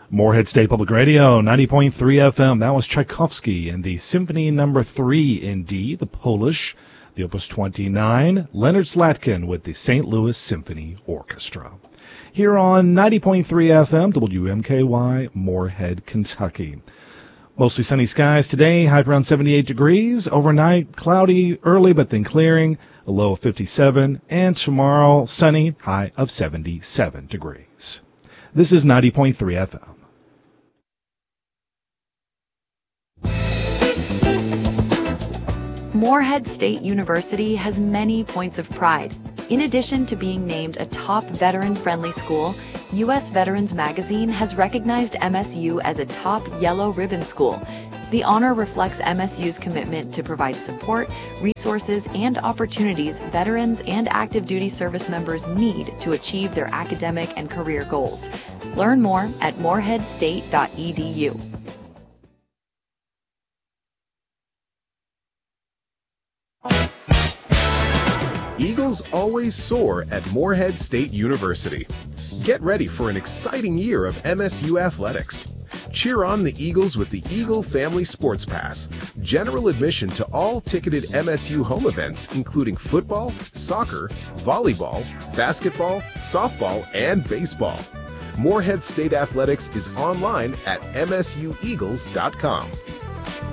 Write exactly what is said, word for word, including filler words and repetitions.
Moorhead State Public Radio, ninety point three F M. That was Tchaikovsky and the Symphony Number three in D, the Polish, the Opus twenty-nine, Leonard Slatkin with the Saint Louis Symphony Orchestra. Here on ninety point three F M, W M K Y, Moorhead, Kentucky. Mostly sunny skies today, high around seventy-eight degrees. Overnight, cloudy early but then clearing, a low of fifty-seven. And tomorrow, sunny, high of seventy-seven degrees. This is ninety point three F M. Moorhead State University has many points of pride. In addition to being named a top veteran-friendly school, U S Veterans Magazine has recognized M S U as a top yellow ribbon school. The honor reflects M S U's commitment to provide support, resources, and opportunities veterans and active duty service members need to achieve their academic and career goals. Learn more at moorhead state dot e d u. Eagles always soar at Moorhead State University. Get ready for an exciting year of M S U athletics. Cheer on the Eagles with the Eagle Family Sports Pass. General admission to all ticketed M S U home events, including football, soccer, volleyball, basketball, softball, and baseball. Moorhead State Athletics is online at m s u eagles dot com.